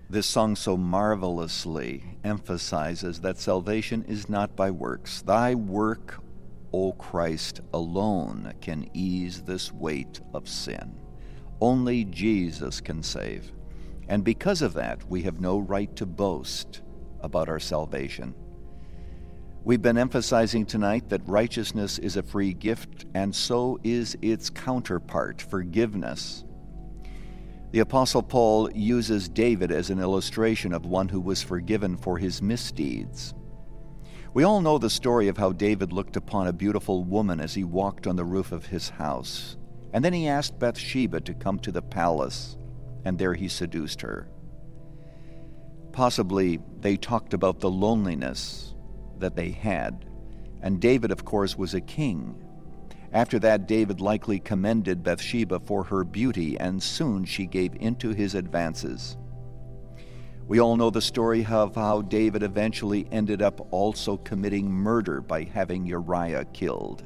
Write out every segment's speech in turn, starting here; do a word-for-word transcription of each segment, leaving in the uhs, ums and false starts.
This song so marvelously emphasizes that salvation is not by works. Thy work, O Christ, alone can ease this weight of sin. Only Jesus can save. And because of that, we have no right to boast about our salvation. We've been emphasizing tonight that righteousness is a free gift, and so is its counterpart, forgiveness. The Apostle Paul uses David as an illustration of one who was forgiven for his misdeeds. We all know the story of how David looked upon a beautiful woman as he walked on the roof of his house, and then he asked Bathsheba to come to the palace, and there he seduced her. Possibly they talked about the loneliness that they had, and David, of course, was a king. After that, David likely commended Bathsheba for her beauty, and soon she gave into his advances. We all know the story of how David eventually ended up also committing murder by having Uriah killed.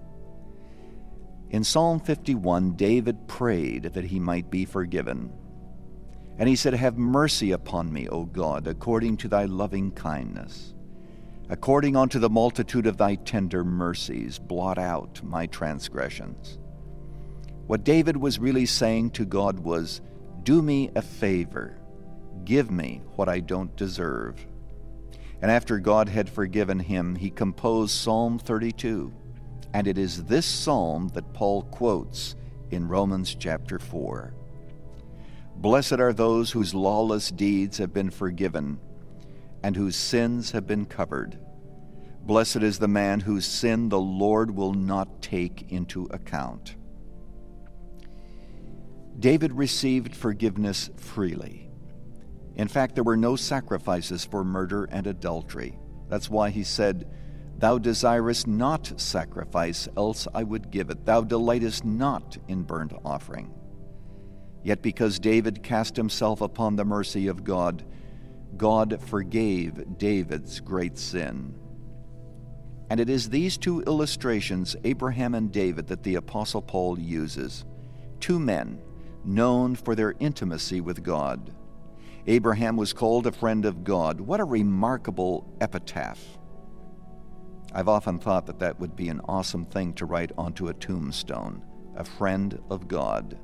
In Psalm fifty-one, David prayed that he might be forgiven. And he said, "Have mercy upon me, O God, according to thy loving kindness. According unto the multitude of thy tender mercies, blot out my transgressions." What David was really saying to God was, do me a favor. Give me what I don't deserve. And after God had forgiven him, he composed Psalm thirty-two. And it is this psalm that Paul quotes in Romans chapter four. Blessed are those whose lawless deeds have been forgiven, and whose sins have been covered. Blessed is the man whose sin the Lord will not take into account. David received forgiveness freely. In fact, there were no sacrifices for murder and adultery. That's why he said, "Thou desirest not sacrifice, else I would give it. Thou delightest not in burnt offering." Yet because David cast himself upon the mercy of God, God forgave David's great sin. And it is these two illustrations, Abraham and David, that the Apostle Paul uses. Two men known for their intimacy with God. Abraham was called a friend of God. What a remarkable epitaph. I've often thought that that would be an awesome thing to write onto a tombstone, a friend of God.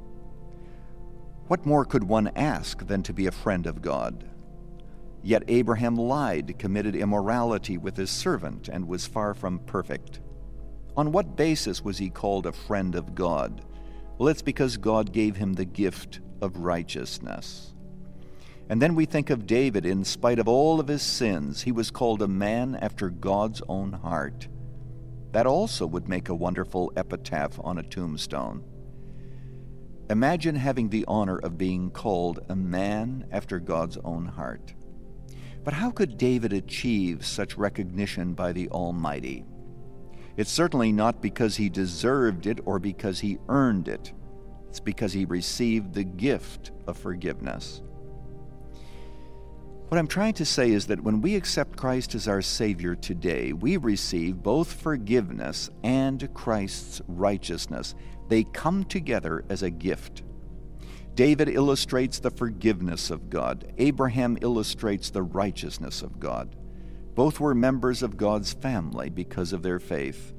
What more could one ask than to be a friend of God? Yet Abraham lied, committed immorality with his servant, and was far from perfect. On what basis was he called a friend of God? Well, it's because God gave him the gift of righteousness. And then we think of David. In spite of all of his sins, he was called a man after God's own heart. That also would make a wonderful epitaph on a tombstone. Imagine having the honor of being called a man after God's own heart. But how could David achieve such recognition by the Almighty? It's certainly not because he deserved it or because he earned it. It's because he received the gift of forgiveness. What I'm trying to say is that when we accept Christ as our Savior today, we receive both forgiveness and Christ's righteousness. They come together as a gift. David illustrates the forgiveness of God. Abraham illustrates the righteousness of God. Both were members of God's family because of their faith.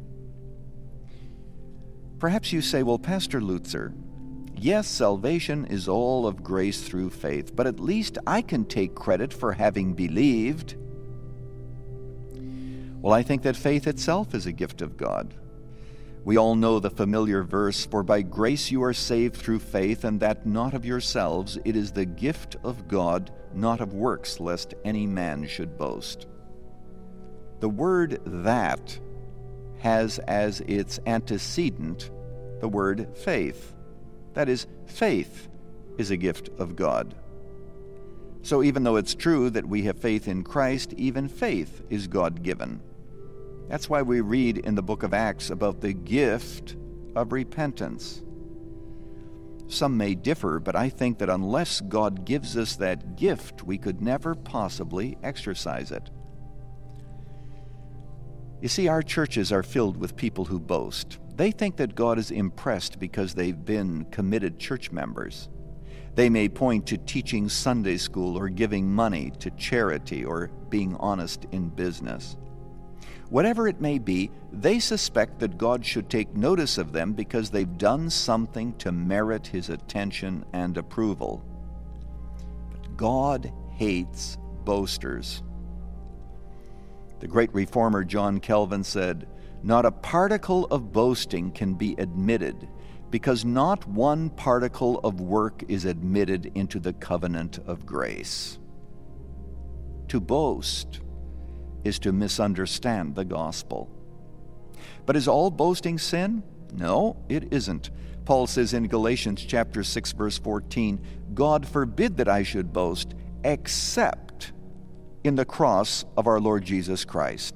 Perhaps you say, well, Pastor Lutzer, yes, salvation is all of grace through faith, but at least I can take credit for having believed. Well, I think that faith itself is a gift of God. We all know the familiar verse, "For by grace you are saved through faith, and that not of yourselves. It is the gift of God, not of works, lest any man should boast." The word "that" has as its antecedent the word faith. That is, faith is a gift of God. So even though it's true that we have faith in Christ, even faith is God-given. That's why we read in the book of Acts about the gift of repentance. Some may differ, but I think that unless God gives us that gift, we could never possibly exercise it. You see, our churches are filled with people who boast. They think that God is impressed because they've been committed church members. They may point to teaching Sunday school or giving money to charity or being honest in business. Whatever it may be, they suspect that God should take notice of them because they've done something to merit His attention and approval. But God hates boasters. The great reformer John Calvin said, "Not a particle of boasting can be admitted, because not one particle of work is admitted into the covenant of grace." To boast is to misunderstand the gospel. But is all boasting sin? No, it isn't. Paul says in Galatians chapter six, verse fourteen, "God forbid that I should boast, except in the cross of our Lord Jesus Christ."